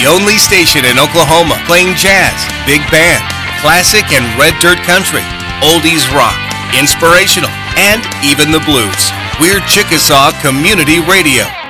The only station in Oklahoma playing jazz, big band, classic and red dirt country, oldies rock, inspirational, and even the blues. We're Chickasaw Community Radio.